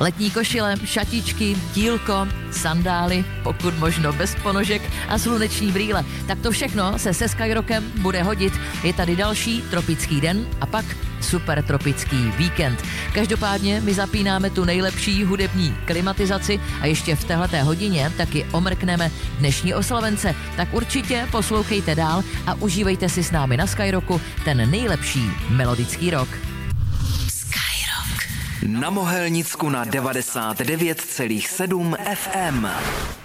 Letní košile, šatičky, tílko, sandály, pokud možno bez ponožek a sluneční brýle. Tak to všechno se Skyrockem bude hodit. Je tady další tropický den a pak super tropický víkend. Každopádně my zapínáme tu nejlepší hudební klimatizaci a ještě v téhleté hodině taky omrkneme dnešní oslavence. Tak určitě poslouchejte dál a užívejte si s námi na Skyrocku ten nejlepší melodický rock. Na Mohelnicku na 99,7 FM.